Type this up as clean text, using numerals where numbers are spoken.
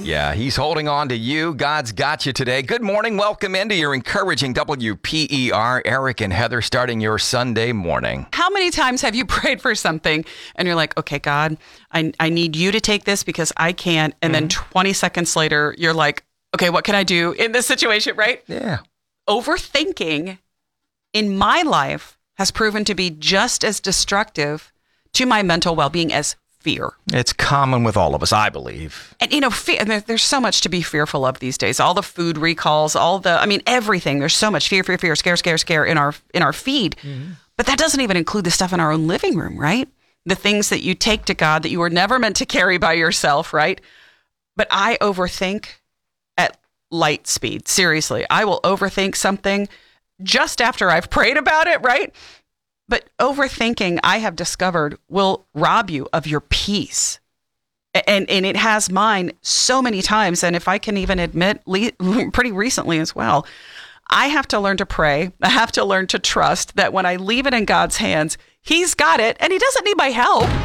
Yeah, he's holding on to you. God's got you today. Good morning. Welcome into your encouraging WPER. Eric and Heather starting your Sunday morning. How many times have you prayed for something and you're like, okay, God, I need you to take this because I can't. And then 20 seconds later, you're like, okay, what can I do in this situation, right? Yeah. Overthinking in my life has proven to be just as destructive to my mental well-being as fear. It's common with all of us, I believe. And, fear, there's so much to be fearful of these days. All the food recalls, everything. There's so much fear, scare in our feed. Mm-hmm. But that doesn't even include the stuff in our own living room, right? The things that you take to God that you were never meant to carry by yourself, right? But I overthink at light speed. Seriously, I will overthink something just after I've prayed about it, right? But overthinking, I have discovered, will rob you of your peace. And it has mine so many times. And if I can even admit, pretty recently as well, I have to learn to pray. I have to learn to trust that when I leave it in God's hands, He's got it and He doesn't need my help.